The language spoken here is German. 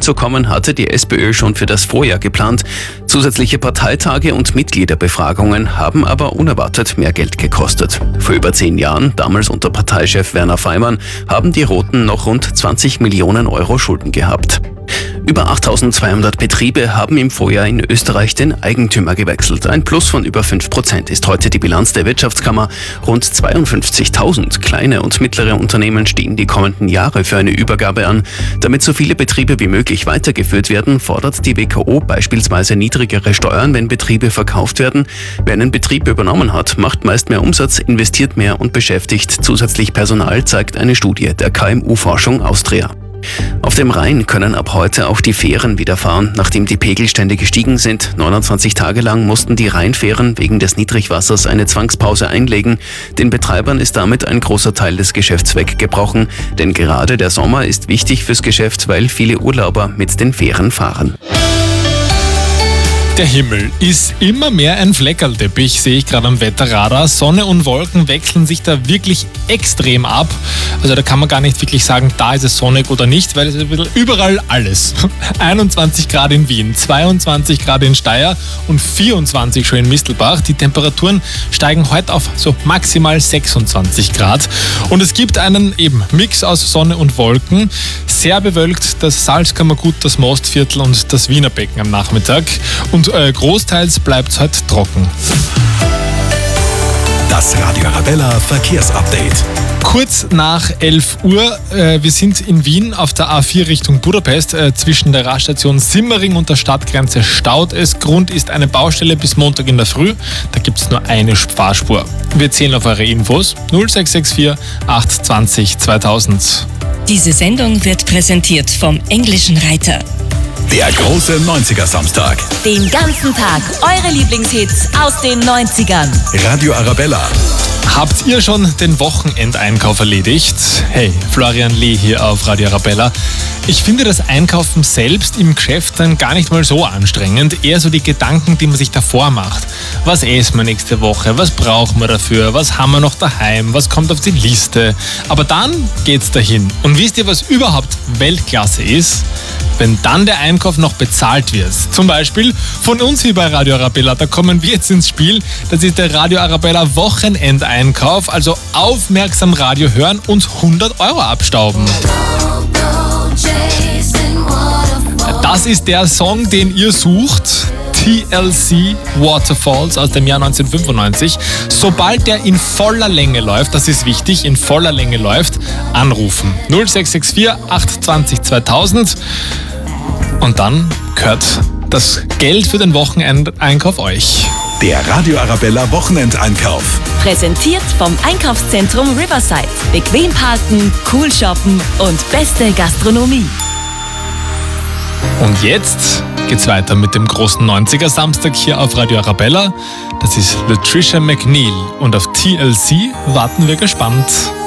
hinzukommen, hatte die SPÖ schon für das Vorjahr geplant. Zusätzliche Parteitage und Mitgliederbefragungen haben aber unerwartet mehr Geld gekostet. Vor über 10 Jahren, damals unter Parteichef Werner Faymann, haben die Roten noch rund 20 Millionen Euro Schulden gehabt. Über 8.200 Betriebe haben im Vorjahr in Österreich den Eigentümer gewechselt. Ein Plus von über 5% ist heute die Bilanz der Wirtschaftskammer. Rund 52.000 kleine und mittlere Unternehmen stehen die kommenden Jahre für eine Übergabe an. Damit so viele Betriebe wie möglich weitergeführt werden, fordert die WKO beispielsweise niedrigere Steuern, wenn Betriebe verkauft werden. Wer einen Betrieb übernommen hat, macht meist mehr Umsatz, investiert mehr und beschäftigt zusätzlich Personal, zeigt eine Studie der KMU-Forschung Austria. Auf dem Rhein können ab heute auch die Fähren wieder fahren, nachdem die Pegelstände gestiegen sind. 29 Tage lang mussten die Rheinfähren wegen des Niedrigwassers eine Zwangspause einlegen. Den Betreibern ist damit ein großer Teil des Geschäfts weggebrochen. Denn gerade der Sommer ist wichtig fürs Geschäft, weil viele Urlauber mit den Fähren fahren. Der Himmel ist immer mehr ein Fleckerlteppich, sehe ich gerade am Wetterradar. Sonne und Wolken wechseln sich da wirklich extrem ab. Also da kann man gar nicht wirklich sagen, da ist es sonnig oder nicht, weil es ist ein bisschen überall alles. 21 Grad in Wien, 22 Grad in Steyr und 24 schon in Mistelbach. Die Temperaturen steigen heute auf so maximal 26 Grad. Und es gibt einen eben Mix aus Sonne und Wolken. Sehr bewölkt das Salzkammergut, das Mostviertel und das Wiener Becken am Nachmittag. Und großteils bleibt es heute trocken. Das Radio Arabella Verkehrsupdate. Kurz nach 11 Uhr, wir sind in Wien auf der A4 Richtung Budapest. Zwischen der Raststation Simmering und der Stadtgrenze staut es. Grund ist eine Baustelle bis Montag in der Früh. Da gibt es nur eine Fahrspur. Wir zählen auf eure Infos 0664 820 2000. Diese Sendung wird präsentiert vom Englischen Reiter. Der große 90er-Samstag. Den ganzen Tag eure Lieblingshits aus den 90ern. Radio Arabella. Habt ihr schon den Wochenendeinkauf erledigt? Hey, Florian Lee hier auf Radio Arabella. Ich finde das Einkaufen selbst im Geschäft dann gar nicht mal so anstrengend. Eher so die Gedanken, die man sich davor macht. Was essen wir nächste Woche? Was brauchen wir dafür? Was haben wir noch daheim? Was kommt auf die Liste? Aber dann geht's dahin. Und wisst ihr, was überhaupt Weltklasse ist? Wenn dann der Einkauf noch bezahlt wird. Zum Beispiel von uns hier bei Radio Arabella. Da kommen wir jetzt ins Spiel. Das ist der Radio Arabella Wochenendeinkauf. Also aufmerksam Radio hören und 100 Euro abstauben. Das ist der Song, den ihr sucht. TLC Waterfalls aus dem Jahr 1995. Sobald der in voller Länge läuft, das ist wichtig, in voller Länge läuft, anrufen. 0664 820 2000 und dann gehört das Geld für den Wochenendeinkauf euch. Der Radio Arabella Wochenendeinkauf. Präsentiert vom Einkaufszentrum Riverside. Bequem parken, cool shoppen und beste Gastronomie. Und jetzt geht's weiter mit dem großen 90er Samstag hier auf Radio Arabella. Das ist Latricia McNeil und auf TLC warten wir gespannt.